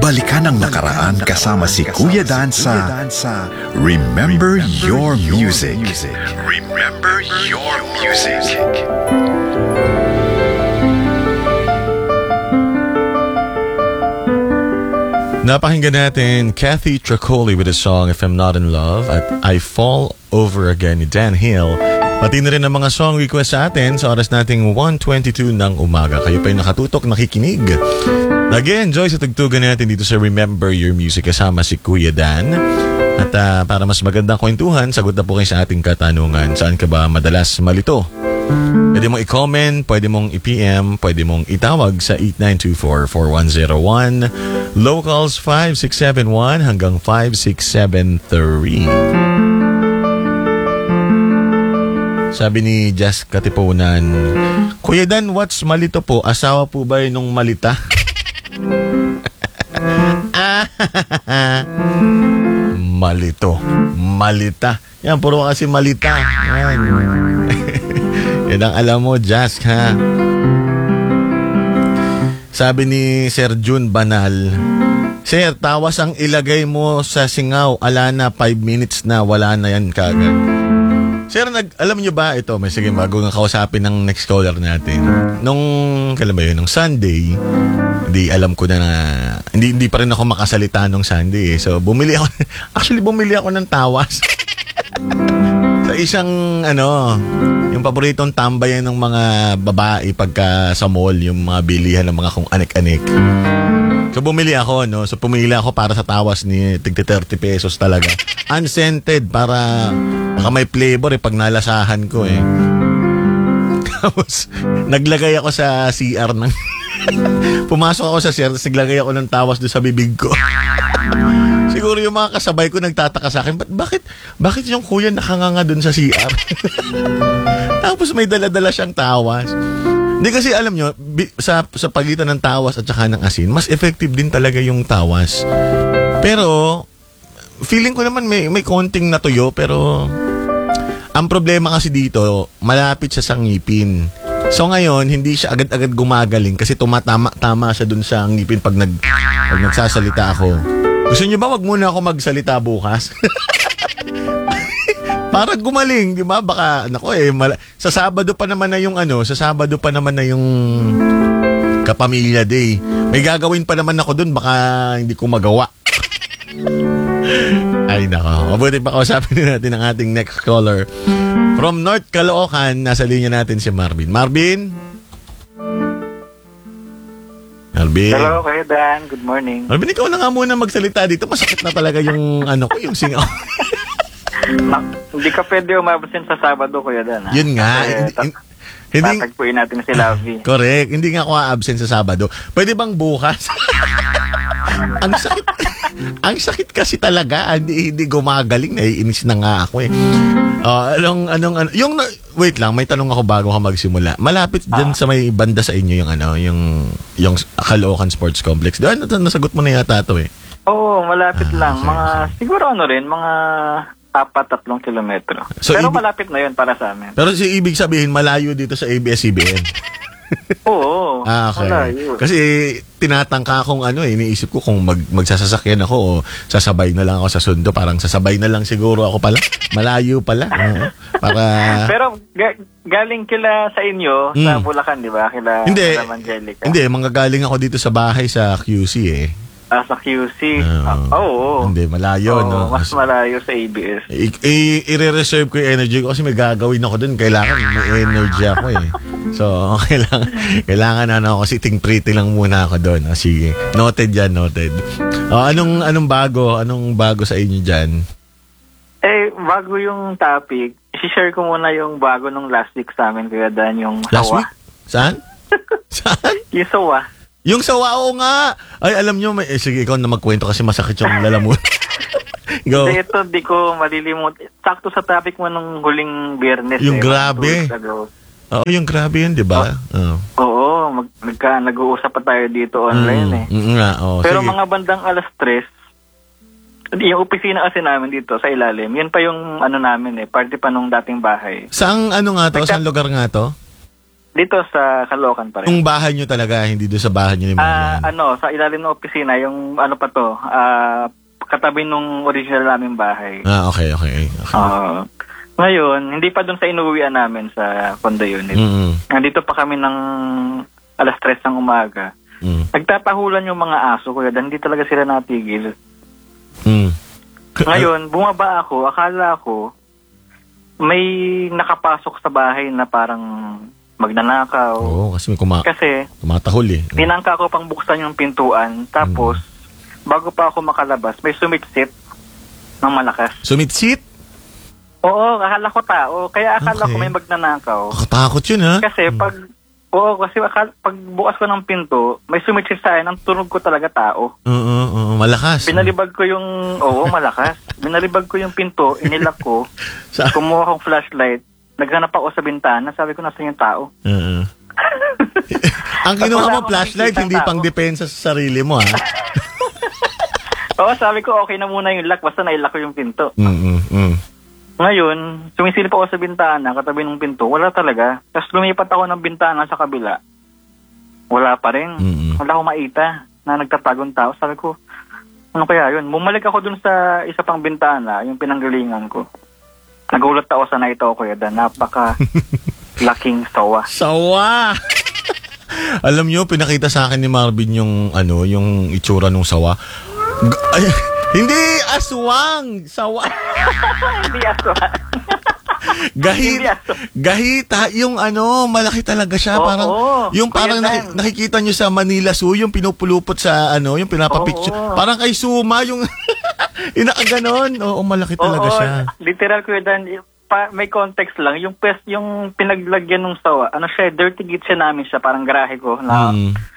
Balikan ang nakaraan kasama si Kuya Dan sa Remember Your Music. Remember Your Music. Napakinggan natin Kathy Tracoli with the song If I'm Not in Love at I Fall Over Again ni Dan Hill. Pati na rin ang mga song request sa atin sa oras nating 1:22 ng umaga. Kayo pa'y nakatutok, nakikinig. Nag-enjoy sa tugtugan natin dito sa Remember Your Music kasama si Kuya Dan. At para mas magandang kwentuhan, sagot na po kayo sa ating katanungan. Saan ka ba madalas malito? Pwede mong i-comment, pwede mong i-PM, pwede mong itawag sa 8924-4101, locals 5671 hanggang 5673. Sabi ni Jess Katipunan, Kuya Dan, what's malito po? Asawa po ba nung malita? Malito. Malita. Yan, puro kasi malita. Yan. Yan ang alam mo, Jess, ha? Sabi ni Sir June Banal, Sir, tawas ang ilagay mo sa singaw. Ala na, 5 minutes na. Wala na yan kagad. Sir, alam nyo ba ito? May sige, bago nga kausapin ng next caller natin. Kailan ba yun? Nung Sunday, hindi alam ko na hindi pa rin ako makasalita nung Sunday. So, bumili ako ng tawas. Sa isang, yung paboritong tambayan ng mga babae pagka sa mall, yung mga bilihan ng mga kung anik-anik. So, bumili ako, no? So, pumili ako para sa tawas ni tigti 30 pesos talaga. Unscented, para baka may flavor pag nalasahan ko Tapos, naglagay ako sa CR ng... Pumasok ako sa CR, tapos naglagay ako ng tawas doon sa bibig ko. Siguro yung mga kasabay ko nagtataka sa akin, bakit yung kuya nakanganga doon sa CR? Tapos may dala-dala siyang tawas. Hindi kasi alam nyo, sa pagitan ng tawas at saka ng asin, mas effective din talaga yung tawas. Pero, feeling ko naman may konting natuyo, pero ang problema kasi dito, malapit siya sa ngipin. So ngayon, hindi siya agad-agad gumagaling kasi tama siya dun sa ngipin pag nagsasalita ako. Gusto niyo ba wag muna ako magsalita bukas? Para gumaling, di ba? Baka, sa Sabado pa naman na yung Kapamilya Day. May gagawin pa naman ako dun, baka hindi ko magawa. Ay, nako. Mabuti pa kausapin natin ang ating next caller. From North Caloocan, nasa linya natin si Marvin. Marvin? Hello, Kuya Dan. Good morning. Marvin, ikaw na nga muna magsalita dito. Masakit na talaga yung yung singaw. Hindi ka pwede umabsent sa Sabado, Kuya Dan. Yun nga. Tatagpuin natin si Lavi. Correct. Hindi nga ako absent sa Sabado. Pwede bang bukas? Ang sakit. Ang sakit kasi talaga. Hindi gumagaling. Naiinis na nga ako wait lang, may tanong ako bago ka magsimula. Malapit dyan sa may banda sa inyo yung Caloocan Sports Complex. Doon, nasagot mo na yata ito Oo, malapit lang. Siguro mga 4-3 kilometro. So, pero malapit na yun para sa amin. Pero ibig sabihin, malayo dito sa ABS-CBN. Oo. Okay. Malayo. Kasi tinatangka akong iniisip ko kung magsasasakyan ako o sasabay na lang ako sa Sundo. Parang sasabay na lang siguro ako pala. Malayo pala. Pero galing kila sa inyo, sa Bulacan, di ba? Kila Angelica. Hindi, manggagaling ako dito sa bahay sa QC sa QC. Oo. Hindi, malayo, no? Mas malayo sa ABS. I-reserve ko yung energy ko kasi may gagawin ako dun. Kailangan may energy ako So, kailangan ako sitting pretty lang muna ako dun. Sige. Noted yan, noted. Anong bago sa inyo dyan? Bago yung topic, i-share ko muna yung bago nung last week sa amin, Kuya Dan, yung last sawa. Week? Saan? Saan? Yung sawa. Yung sawa, oo nga. Ay, alam nyo, sige, ikaw na magkwento kasi masakit yung lalamunan. Go. Ito, di ko malilimut. Sakto sa topic mo nung huling Biyernes. Yung grabe. Oo, yung grabe yun, di ba? Oo, nag-uusap pa tayo dito online Pero sige. mga bandang 3:00, yung opisina kasi namin dito sa ilalim, yun pa yung namin party pa nung dating bahay. Saan Saan lugar nga to? Dito sa Caloocan pa rin. Yung bahay nyo talaga, hindi doon sa bahay nyo ni Mama? Sa ilalim ng opisina, yung ano pa to, katabi nung original naming bahay. Okay. Ngayon, hindi pa doon sa inuwian namin sa condo unit. Nandito pa kami ng 3:00 ng umaga. Nagtatahulan yung mga aso, kuya, dahil hindi talaga sila natigil. Ngayon, bumaba ako, akala ko, may nakapasok sa bahay na parang magnanakaw. Oo, kasi may tumatahol eh. Tinangka ko pang buksan yung pintuan, tapos, bago pa ako makalabas, may sumitsit ng malakas. Sumitsit? Oo, akala ko tao. Kaya akala ko may magnanakaw. Nakatakot yun, ha? Kasi pag bukas ko ng pinto, may sumitsit sa akin, ang tunog ko talaga tao. Oo, malakas. Binalibag ko yung, malakas. Binalibag ko yung pinto, inilak ko, kumuha akong flashlight, naghanap ako sa bintana, sabi ko nasa yung tao. Ang kinuha mo flashlight, hindi pang depensa sa sarili mo, ha? Oo, sabi ko okay na muna yung lock, basta nailak ko yung pinto. Ngayon, sumisilip ako sa bintana, katabi ng pinto, wala talaga. Tapos lumipat ako ng bintana sa kabila. Wala pa rin. Wala akong maita na nagtatagong tao. Sabi ko, ano kaya yun? Bumalik ako dun sa isa pang bintana, yung pinanggalingan ko. Nagulat ako sa nakita ko, kuya, napaka laking sawa. Sawa! Alam nyo, pinakita sa akin ni Marvin yung itsura ng sawa. Hindi aswang! Sawa! Hindi aswang. Gahita, yung malaki talaga siya. Parang, yung parang nakikita nyo sa Manila Zoo, yung pinupulupot sa yung pinapapicture. Parang kay Suma, yung inakaganon. Oo, malaki talaga siya. Literal, Kuya Dan, may context lang. Yung pinaglagyan ng sawa, dirty kitchen namin siya, parang garahe ko. Na,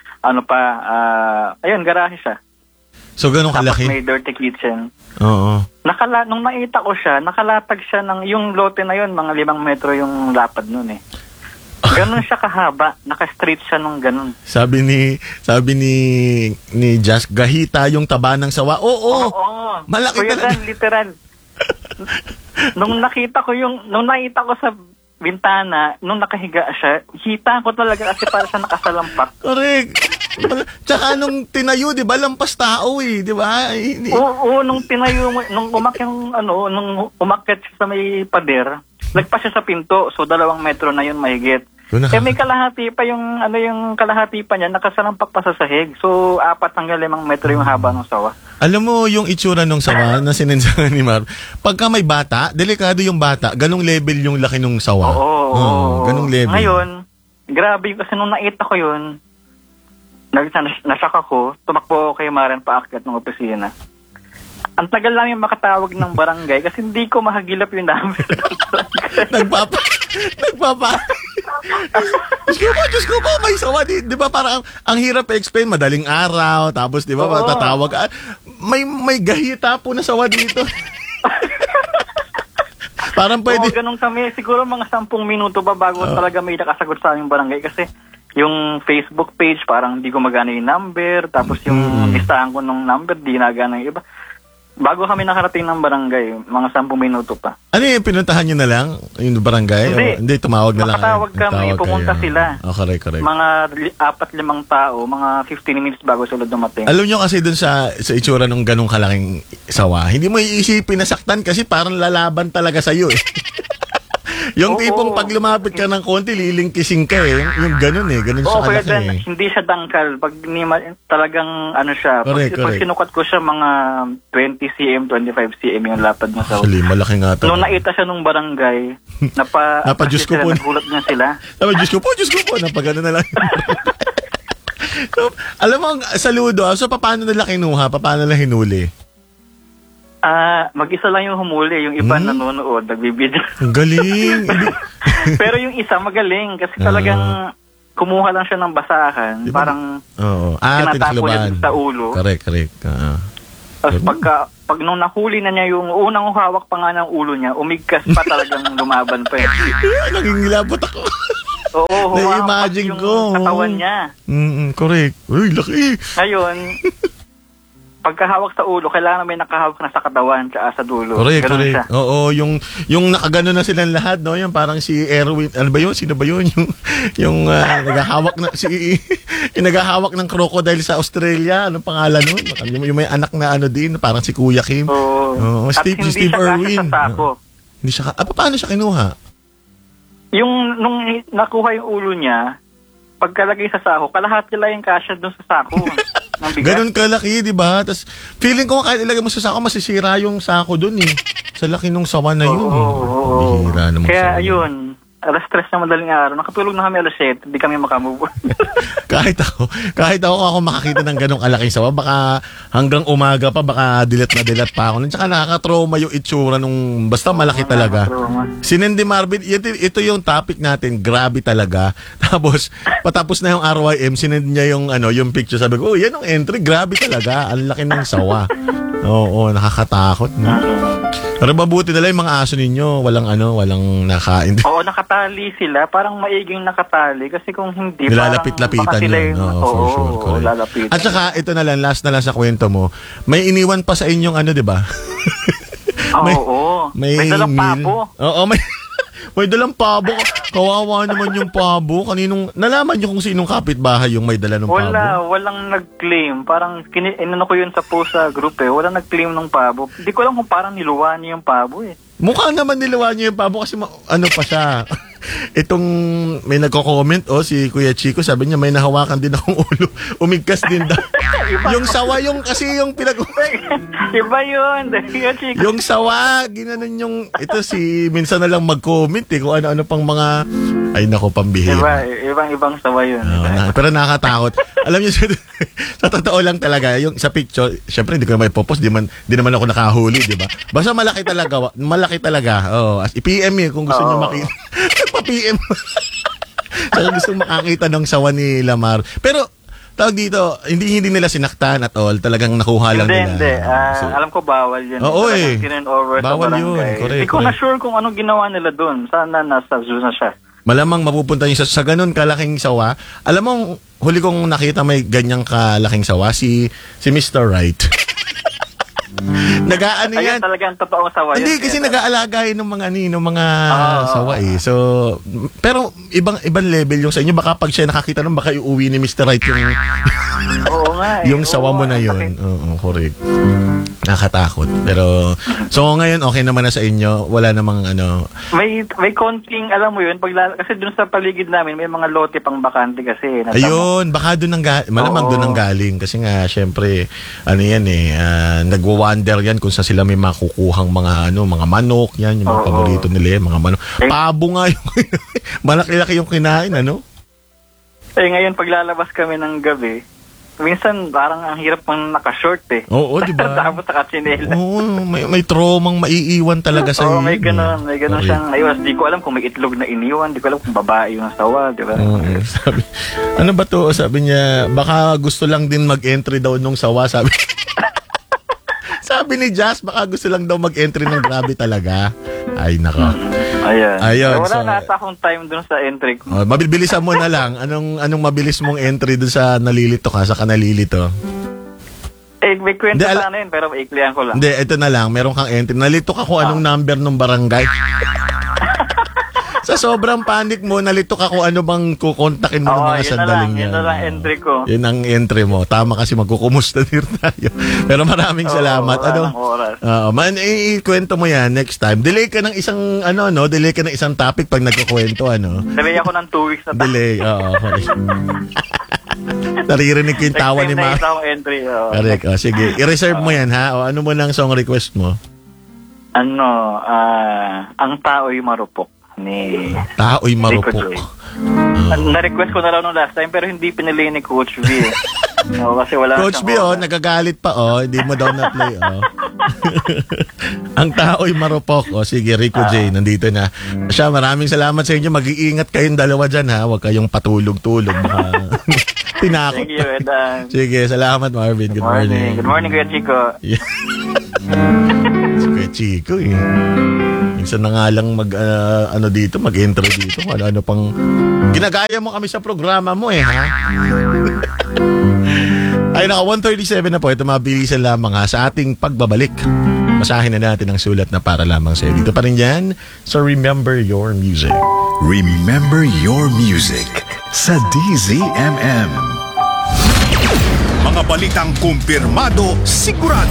ayun, garahe siya. So, ganun kalaki? Tapos may dirty kitchen. Oo. Nung nakita ko siya, nakalatag siya yung lote na yun, mga 5 metro yung lapad nun eh. Ganun siya kahaba, naka-straight siya nung ganun. Sabi ni Jazz, gahita yung taba ng sawa. Oo. Malaki talaga. Literal. Nung nakita ko sa bintana, nung nakahiga siya, hita ko talaga kasi para siya nakasalampak. Correct. Tsaka nung tinayo, di ba, lampas tao eh, di ba? Oo, nung tinayo, nung umakyat siya sa may pader, nagpas siya sa pinto, so 2 metro na yun mahigit. May kalahati pa yung kalahati pa niya, nakasalampak pa sa sahig. So, 4 hanggang 5 metro yung haba ng sawa. Alam mo, yung itsura ng sawa na sinensahan ni Mar, pagka may bata, delikado yung bata, ganong level yung laki ng sawa. Oo. Ganong level. Ngayon, grabe kasi nung nakita ko yun, nasyak ako, tumakbo ako kay Maren paakyat ng opisina. Ang tagal namin makatawag ng barangay kasi hindi ko mahagilap yung number. Nagpapa. Diyos ko po, may sawa. Di ba parang ang hirap explain, madaling araw, tapos di ba matatawag. May gahita po na sawa dito. Parang pwede. Ganun kami, siguro mga 10 minuto ba bago talaga may nakasagot sa aming barangay kasi yung Facebook page, parang di gumagana yung number, tapos yung listahan ko ng number, di nagana yung iba. Bago kami nakarating ng barangay, mga 10 minuto pa. Ano yung pinuntahan nyo na lang? Yung barangay? Hindi, tumawag na lang. Nakatawag kami, pumunta sila. Correct. Mga 4-5 tao, mga 15 minutes bago sila dumating. Alam nyo kasi dun sa itsura ng ganong kalaking sawa, hindi mo iisipin na saktan kasi parang lalaban talaga sa'yo eh. Yung tipong pag lumapit ka ng konti, lilingkising ka eh. Yung ganun eh. Ganun siya kalaki eh. Hindi siya dangkal. Pag talagang siya. Correct. Pag sinukat ko siya mga 20 cm, 25 cm yung lapad niya sa actually, malaki nga talaga. Nung nakita siya nung barangay, Diyos ko po. Nagulat niya sila. Diyos ko po. Napagano na lang. So, alam mo, saludo. So, paano nila kinuha? Paano nila hinuli? Mag-isa lang yung humuli, yung iba nanonood, nagbibideo. Ang galing. Pero yung isa magaling kasi talagang kumuha lang siya ng basahan, diba? Parang tinatapo niya sa ulo. Correct. Tapos pag nung nahuli na niya yung unang hawak pa nga ng ulo niya, umigkas pa talagang lumaban pa eh. Nangingilabot ako. Oo, na-imagine yung ko. katawan niya. Correct. Uy, laki. Ngayon, pagkahawak sa ulo, kailangan may nakahawak na sa katawan tsaka sa dulo. Correct, Ganun correct. siya. Oo, yung nakagano na silang lahat, no? Yung parang si Erwin, ano ba yun? Sino ba yun? Yung naghahawak na yung naghahawak ng crocodile sa Australia. Anong pangalan nun? Yung may anak na ano din, parang si Kuya Kim. Oo. At Steve, hindi si Steve siya Irwin. kasya sa sako. Hindi siya paano siya kinuha? Nung nakuha yung ulo niya, pagkalagay sa sako, kalahati lang yung kasya doon sa sako. ng bigas. Ganun kalaki, di ba? Tapos, feeling ko kahit ilagay mo sa sako, masisira yung sako dun eh. Sa laki nung sawa na yun. Oo. Bihira naman Kaya sawa. ayun, alas 3 na madaling araw. Nakatulog na kami alas 7, hindi kami makamove. kahit ako makakita ng ganong kalaking sawa, baka hanggang umaga pa, baka dilat pa ako. Tsaka nakaka-trauma yung itsura nung, basta malaki talaga. Si Nendy Marvin, ito yung topic natin, grabe talaga. Tapos, patapos na yung RYM, sinend niya yung picture. Sabi ko, yan ang entry, grabe talaga. Ang laki ng sawa. Oo, nakakatakot. No? Pero mabuti nila yung mga aso ninyo, walang nakain. Oo, nakatali sila. Parang maiging nakatali. Kasi kung hindi, nilalapit-lapitan yun. Oo, for sure. Correct. lalapitan. At saka, ito na lang, last na lang sa kwento mo, may iniwan pa sa inyong di ba? Oo. May dalang pabo. Oo, may dalang pabo. Kawawa naman yung pabo. Nalaman nyo kung sinong kapitbahay yung may dala ng pabo? Walang nag-claim. Parang, inano ko yun sa post sa group eh. Walang nag-claim ng pabo. Hindi ko alam kung parang niluwa niya yung pabo eh. Mukha naman nilawa niyo yung pabo kasi pa siya. Itong may nagko-comment, si Kuya Chico, sabi niya may nahawakan din akong ulo. Umigkas din daw. Yung sawa kasi yung Iba yun. Chico. Yung sawa, ginanon yung, minsan na lang mag-comment kung ano-ano pang mga, ay nako, pambihira. Ibang sawa yun. Pero nakakatakot. Alam niyo, sa totoo lang talaga, yung sa picture, syempre hindi ko na may popost, di naman ako nakahuli, di ba? Basta malaki talaga. Oh, i-PM kung gusto niyo makita. Pa-PM. So, gusto makakita ng sawa ni Lamar. Pero, tawag dito, hindi nila sinaktan at all. Talagang nakuha lang nila. Hindi. Alam ko bawal yun. Oo over bawal sa yun. Correct. Hindi ko na sure kung anong ginawa nila dun. Sana nasa zoo na siya. Malamang mapupunta yun sa ganun kalaking sawa. Alam mo, huli kong nakita may ganyang kalaking sawa, si Mr. Right. Nag-aano yan. Ayun talagang totoong sawa. Hindi, kasi nag-aalaga yun ng mga sawa eh. So, pero ibang level yung sa inyo. Baka pag siya nakakita nun, baka iuwi ni Mr. Right yung oo nga yung sawa mo na yun. Oo, correct. Nakatakot. Pero, so ngayon, okay naman na sa inyo. Wala namang May konting, alam mo yun, kasi dun sa paligid namin, may mga lote pang bakante kasi. Ayun, baka dun malamang dun ang galing. Kasi nga, syempre, nagwa-wonder yan kung saan sila may makukuhang mga manok, yan, yung mga paborito nila, yung mga manok. Pabo nga yung, malaki-laki yung kinain, ngayon, paglalabas kami ng gabi, minsan parang ang hirap pang naka-short eh. Oo, di ba? Tapos naka-chinela. Oo, may traumang maiiwan talaga sa iyo. Oo, may ganun siyang ayos. Di ko alam kung may itlog na iniwan, di ko alam kung babae yung sawa, di ba? Sabi, ano ba to? Sabi niya, baka gusto lang din mag-entry daw nung sawa, sabi. Sabi ni Jazz, baka gusto lang daw mag-entry ng grabe talaga. Ay, nako. Ayun. Wala na ata akong time dun sa entry ko. Mabilisan mo na lang. Anong mabilis mong entry dun sa nalilito ka, sa kanalilito? May kwento sana yun, pero maiklihan ko lang. Hindi, ito na lang. Meron kang entry. Nalito ka kung anong number ng barangay. Sa sobrang panic mo, nalito ka kung ano bang kukontakin mo ng mga sandaling yan. Yun na lang entry ko. Yun ang entry mo. Tama kasi magkukumusta din tayo. Pero maraming salamat. Ikwento mo yan next time. Delay ka ng isang, delay ka ng isang topic pag nagkukwento, Delay ako ng 2 weeks na delay, oo. Naririnig ko yung tawa ni Ma. Next time na entry. Correct. Sige, i-reserve mo yan, ha? O ano mo lang song request mo? Ang tao'y marupok. Ni Tao'y marupok. Na-request ko na lang nung last time pero hindi pinili ni Coach V. Kasi wala Coach V, nagagalit pa, hindi mo daw na-play, Ang tao'y marupok. Sige, Rico J, nandito na. Siya, maraming salamat sa inyo. Mag-iingat kayong dalawa dyan, ha? Huwag kayong patulog-tulog. Tinakot. Thank you, Edan. Sige, salamat, Marvin. Good morning. Good morning, Kuya Chico. Kuya Chico, minsan na nga lang mag-intro dito. Ano pang ginagaya mo kami sa programa mo, ha? Ay, naka 137 na po. Ito mabilisan lamang sa ating pagbabalik. Basahin na natin ang sulat na para lamang sa'yo. Dito pa rin yan sa Remember Your Music. Remember Your Music sa DZMM. Mga balitang kumpirmado, sigurado,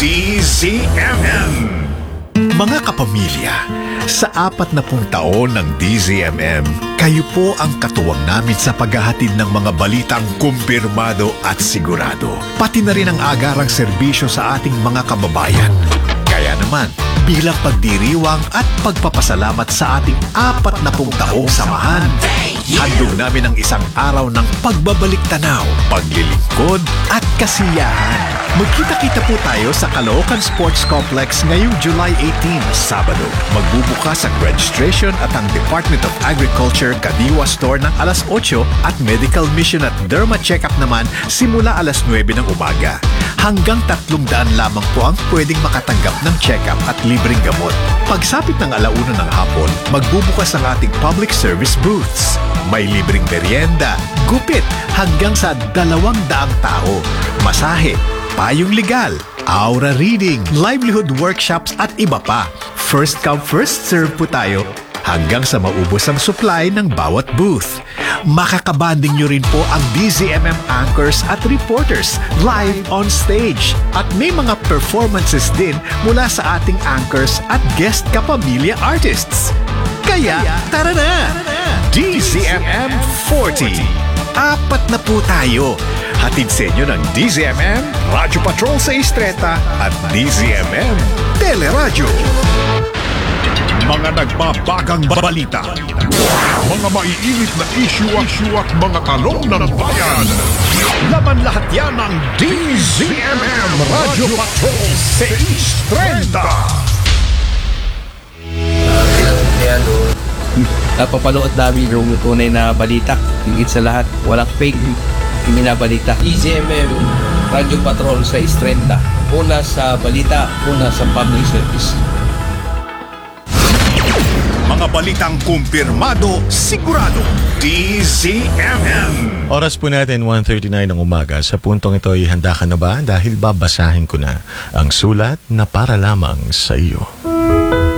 DZMM. Mga kapamilya, sa 40 taon ng DZMM, kayo po ang katuwang namin sa paghahatid ng mga balitang kumpirmado at sigurado. Pati na rin ang agarang serbisyo sa ating mga kababayan. Kaya naman, bilang pagdiriwang at pagpapasalamat sa ating 40 taong samahan, handog namin ang isang araw ng pagbabalik tanaw, paglilingkod at kasiyahan. Magkita-kita po tayo sa Caloocan Sports Complex ngayong July 18, Sabado. Magbubukas ang registration at ang Department of Agriculture Kadiwa Store ng alas 8 at Medical Mission at Derma Checkup naman simula alas 9 ng umaga. Hanggang 300 lamang po ang pwedeng makatanggap ng check-up at libreng gamot. Pagsapit ng 1:00 ng hapon, magbubukas ang ating public service booths. May libreng merienda, gupit, hanggang sa 200 tao. Masahe, payong legal, aura reading, livelihood workshops at iba pa. First come, first serve po tayo hanggang sa maubos ang supply ng bawat booth. Makakabanding nyo rin po ang DZMM anchors at reporters live on stage. At may mga performances din mula sa ating anchors at guest kapamilya artists. Kaya, tara na! DZMM 40. 4 na po tayo. Hatid sa inyo ng DZMM, Radyo Patrol sa Istreta at DZMM Teleradyo. Mga nagbabagang balita, mga maiinit na issue at mga talong ng bayan. Laban lahat yan ng DZMM Radyo Patrol sa Istreta. Napapanood namin yung tunay na balita. Higit sa lahat, walang fake binabalita. DZMM Radio Patrol sa Istrenta. Una sa balita, una sa public service. Mga balitang kumpirmado, sigurado, DZMM. Oras po natin 1:39 ng umaga. Sa puntong ito ay handa ka na ba? Dahil babasahin ko na ang sulat na para lamang sa iyo.